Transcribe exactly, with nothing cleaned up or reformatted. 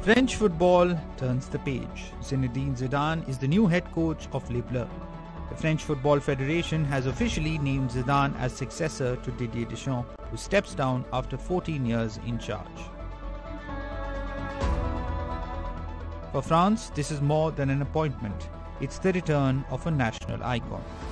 French football turns the page. Zinedine Zidane is the new head coach of Les Bleus. The French Football Federation has officially named Zidane as successor to Didier Deschamps, who steps down after fourteen years in charge. For France, this is more than an appointment. It's the return of a national icon.